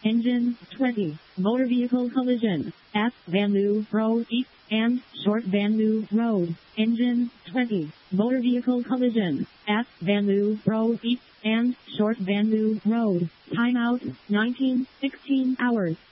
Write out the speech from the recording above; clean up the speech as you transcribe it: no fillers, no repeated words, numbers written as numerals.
Engine 20. Motor vehicle collision at Vanloo Road East and Short Vanloo Road. Engine 20. Motor vehicle collision at Vanloo Road East and Short Vanloo Road. Timeout 19:16 hours.